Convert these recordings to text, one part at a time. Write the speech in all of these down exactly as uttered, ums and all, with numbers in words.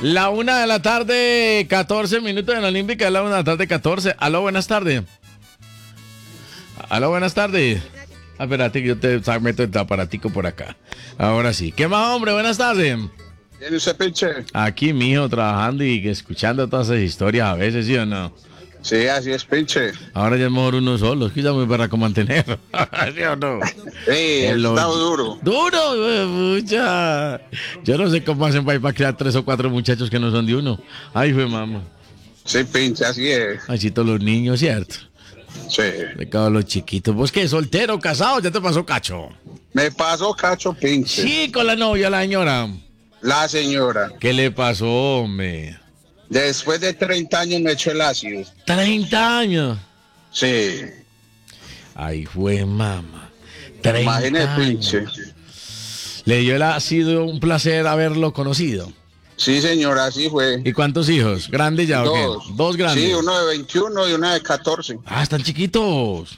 La una de la tarde, catorce minutos en la Olímpica, la una de la tarde, catorce. Aló, buenas tardes. Aló, buenas tardes. Ah, espérate que yo te meto el aparatico por acá. Ahora sí. ¿Qué más, hombre? Buenas tardes. ¿Tiene usted, pinche? Aquí, mijo, trabajando y escuchando todas esas historias a veces, ¿sí o no? Sí, así es, pinche. Ahora ya es mejor uno solo, es que ya muy barraco mantener. ¿Sí o no? Sí, está duro. Duro, mucha. Yo no sé cómo hacen para, para crear tres o cuatro muchachos que no son de uno. Ay, fue mamá. Sí, pinche, así es. Así todos los niños, ¿cierto? Sí. De cada los chiquitos. ¿Vos qué? ¿Soltero, casado? ¿Ya te pasó cacho? Me pasó cacho, pinche. Sí, con la novia, la señora. La señora. ¿Qué le pasó, hombre? Después de treinta años me echó el ácido. treinta años. Sí. Ay, fue mamá. treinta Imagínate, pinche. Le dio el sido un placer haberlo conocido. Sí, señora, así fue. ¿Y cuántos hijos? ¿Grandes ya o qué? Dos. Dos grandes. Sí, uno de veintiuno y una de catorce. Ah, están chiquitos.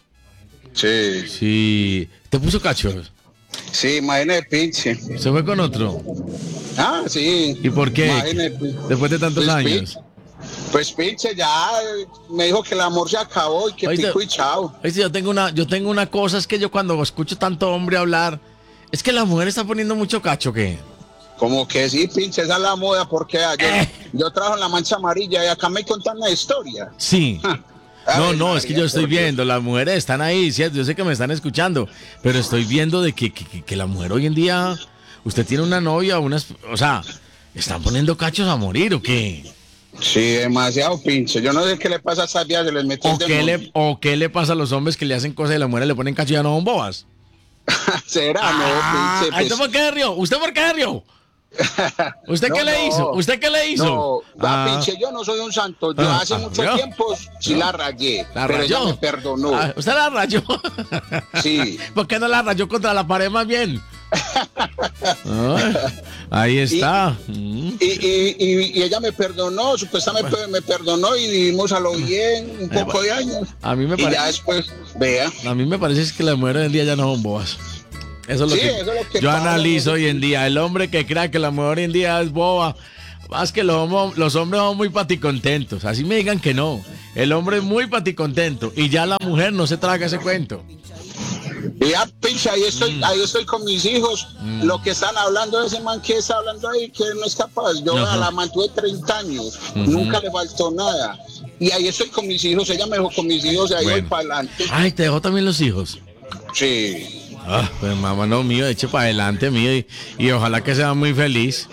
Sí. Sí. ¿Te puso cachos? Sí, imagínate, pinche. ¿Se fue con otro? Ah, sí. ¿Y por qué? Imagínate. Después de tantos Pues, años. Pues, pinche, ya me dijo que el amor se acabó y que Oíste, pico y chao. oíste, yo tengo una, yo tengo una cosa, es que yo cuando escucho tanto hombre hablar, es que la mujer está poniendo mucho cacho, ¿qué? Como que sí, pinche, esa es la moda, porque yo, Eh. yo trabajo en la Mancha Amarilla y acá me contan la historia. Sí. Ja. No, Ay, no, María, es que yo estoy por Dios. viendo, las mujeres están ahí, ¿cierto? Yo sé que me están escuchando, pero estoy viendo de que, que, que la mujer hoy en día, usted tiene una novia, una, o sea, ¿están poniendo cachos a morir o qué? Sí, demasiado pinche. Yo no sé qué le pasa a esas vías, se les metió ¿O el qué, demonio. le, ¿O qué le pasa a los hombres que le hacen cosas y la mujer le ponen cacho y ya no son bobas? ¿Será? Ah, no, pinche. ¿Usted Pues, por qué se rió? ¿Usted por qué se rió? ¿Usted No, qué le no. hizo? ¿Usted qué le hizo? No, va, Ah. pinche, yo no soy un santo. Yo Ah, hace ah, mucho ¿vio? tiempo sí la rayé. ¿La pero rayó? ella me perdonó. Ah, ¿usted la rayó? Sí. ¿Por qué no la rayó contra la pared más bien? Ay, ahí está. Mm. Y, y, y, y ella me perdonó, supuestamente me perdonó y vivimos a lo bien un poco de años. A mí me Y ya parece, después, vea. a mí me parece es que las mujeres hoy en día ya no son bobas. Eso es lo Sí, que eso es lo que yo pasa, analizo ¿no? hoy en día. El hombre que crea que la mujer hoy en día es boba, más que los, homo- los hombres son muy paticontentos. Así me digan que no. El hombre es muy paticontento y ya la mujer no se traga ese cuento. Y ya, pinche, ahí estoy, Mm. ahí estoy con mis hijos. Lo que están hablando de ese man que está hablando ahí, que no es capaz. Yo Ajá. la mantuve treinta años, nunca le faltó nada. Y ahí estoy con mis hijos, ella me dejó con mis hijos y ahí Bueno. voy para adelante. Ay, te dejó también los hijos. Sí. Ah, pues mamá, no, mío, eche para adelante, mío, y, y ojalá que sea muy feliz.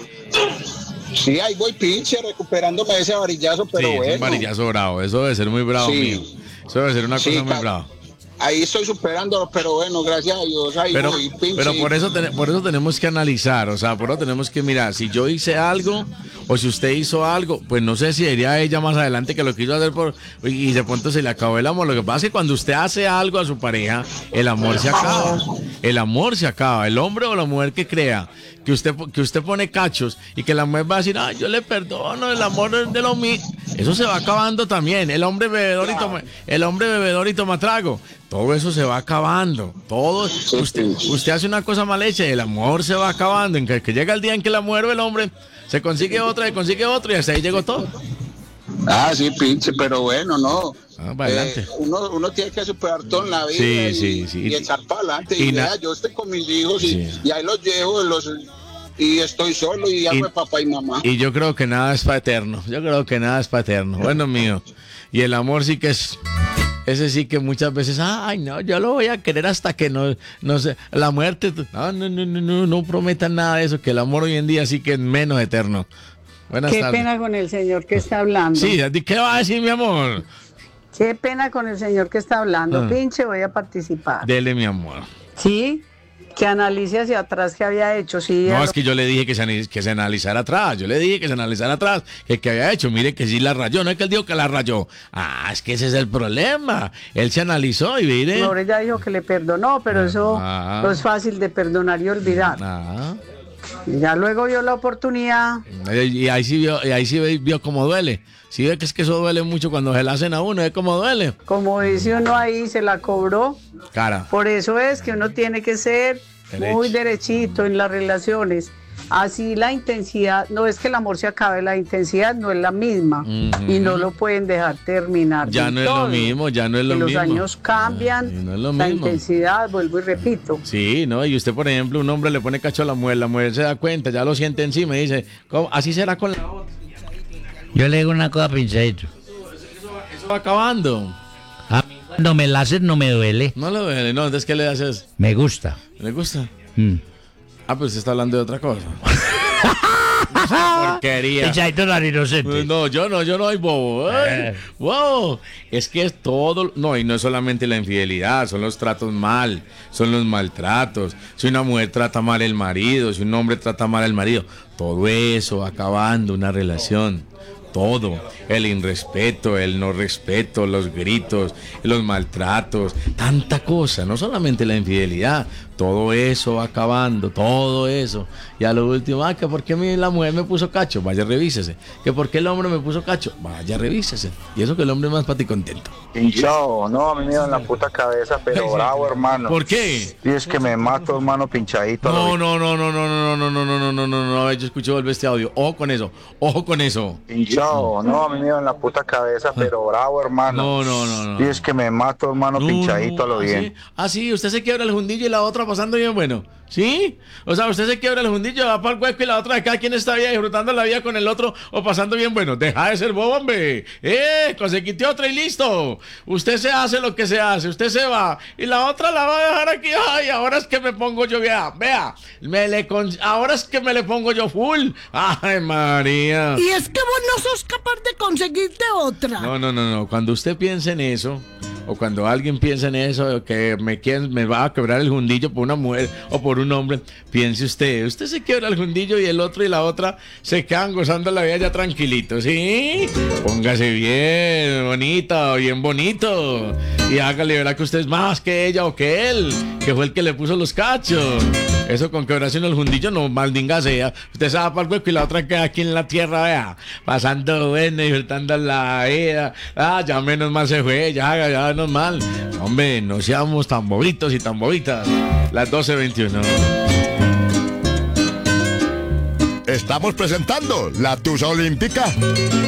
Sí, ahí voy, pinche, recuperándome de ese varillazo, pero sí, es bueno. un varillazo bravo, eso debe ser muy bravo, Sí. mío. Eso debe ser una Sí, cosa muy ca- brava. Ahí estoy superándolo, pero bueno, gracias a Dios, ahí Pero, voy, pinche. pero por eso ten- por eso tenemos que analizar, o sea, por eso tenemos que mirar, si yo hice algo o si usted hizo algo, pues no sé si diría ella más adelante que lo quiso hacer por y de pronto se le acabó el amor. Lo que pasa es que cuando usted hace algo a su pareja, el amor se acaba. El amor se acaba. El hombre o la mujer que crea que usted que usted pone cachos y que la mujer va a decir, "Ah, yo le perdono, el amor es de lo mío." Eso se va acabando también. El hombre bebedor y toma el hombre bebedor y toma trago. Todo eso se va acabando. Todo usted, usted hace una cosa mal hecha y el amor se va acabando. En que, que llega el día en que la mujer o el hombre se consigue otra y consigue otro y hasta ahí llegó todo. Ah, sí, pinche, pero bueno, no. Ah, para adelante. Eh, uno, uno tiene que superar todo en la vida Sí, y, sí, sí. y echar para adelante. Y Y, na- vea, yo estoy con mis hijos y, Sí. y ahí los llevo los, y estoy solo y hago Y- de papá y mamá. Y yo creo que nada es para eterno. Yo creo que nada es para eterno. Bueno, mío. Y el amor sí que es. Ese sí que muchas veces, ay, no, yo lo voy a querer hasta que no, no sé, la muerte. No, no, no, no, no, no prometan nada de eso, que el amor hoy en día sí que es menos eterno. Buenas Qué tardes. pena con el señor que está hablando. Sí, ¿qué va a decir, mi amor? Qué pena con el señor que está hablando. Ah. Pinche, voy a participar. Dele, mi amor. Sí, que analice hacia atrás qué había hecho. Sí, No, a es lo- que yo le dije que se, ani- que se analizara atrás. Yo le dije que se analizara atrás. Que, que había hecho. Mire que sí la rayó. No es que él dijo que la rayó. Ah, es que ese es el problema. Él se analizó y mire. Ahora ella dijo que le perdonó, pero eso Ah. no es fácil de perdonar y olvidar. Ah. Y ya luego vio la oportunidad. Y ahí sí vio, y ahí sí ve- vio cómo duele. Sí ve que es que eso duele mucho cuando se la hacen a uno. ¿Ve cómo duele? Como dice uno ahí, se la cobró. Cara. Por eso es que uno tiene que ser Derecho. muy derechito en las relaciones. Así la intensidad, no es que el amor se acabe, la intensidad no es la misma Ujú. y no lo pueden dejar terminar. Ya del no es lo todo. mismo, ya no es lo Que mismo. Los años cambian, Y no es lo la mismo. intensidad, vuelvo y repito. Sí, ¿no? Y usted, por ejemplo, un hombre le pone cacho a la mujer, la mujer se da cuenta, ya lo siente encima y dice, ¿cómo? Así será con la otra. Yo le digo una cosa, Pinchadito. Eso va acabando. A mí cuando me la hacen no me duele. No le duele, no, entonces ¿qué le haces? Me gusta. ¿Le gusta? Mm. Ah, pues usted está hablando de otra cosa. Esa porquería. Pinchadito no era inocente. Pues no, yo no, yo no hay bobo. Ay, Eh. wow. Es que es todo, no, y no es solamente la infidelidad, son los tratos mal, son los maltratos. Si una mujer trata mal al marido, si un hombre trata mal al marido, todo eso va acabando una relación. Todo, el irrespeto, el no respeto, los gritos, los maltratos, tanta cosa, no solamente la infidelidad, todo eso va acabando, todo eso. Y a lo último, ah, que por qué mi- la mujer me puso cacho, vaya revísese. Que por qué el hombre me puso cacho, vaya revísese. Y eso que el hombre es más para ti contento. Pinchado, no, a mí me da en la puta cabeza, pero bravo, hermano. ¿Por qué? Y es que me mato, hermano, pinchadito. No, no, no, no, no, no, no, no, no, no, no, no, no, yo escuché volver este audio. Ojo con eso, ojo con eso. Pinchado, no, a mí me da en la puta cabeza, pero bravo, hermano. No, no, no, no. Y es que me mato, hermano, No, pinchadito a lo ¿ah, bien. sí? Ah, sí, usted se quiebra el hundillo y la otra pasando bien bueno. ¿Sí? O sea, usted se quiebra el hundillo, va para el hueco y la otra de cada quien está bien disfrutando la vida con el otro o pasando bien bueno. Deja de ser bobo, hombre. Eh, conseguiste otra y listo. Usted se hace lo que se hace, usted se va y la otra la va a dejar aquí. Ay, ahora es que me pongo yo, vea, vea. Me le con... Ahora es que me le pongo yo full. Ay, María. Y es que vos no sos capaz de conseguirte otra. No, no, no, no. Cuando usted piensa en eso, o cuando alguien piensa en eso, que me, quieren, me va a quebrar el jundillo por una mujer o por un hombre, piense usted, usted se quiebra el jundillo y el otro y la otra se quedan gozando la vida ya tranquilitos, ¿sí? Póngase bien, bonita, bien bonito. Y hágale, verá que usted es más que ella o que él, que fue el que le puso los cachos. Eso con quebrarse en el jundillo no maldinga sea. Usted se va para el hueco y la otra queda aquí en la tierra, vea, pasando bueno, disfrutando la vida. Ah, ya menos mal se fue, ya, ya menos mal. Hombre, no seamos tan bobitos y tan bobitas. Las doce veintiuno. Estamos presentando la Tusa Olímpica.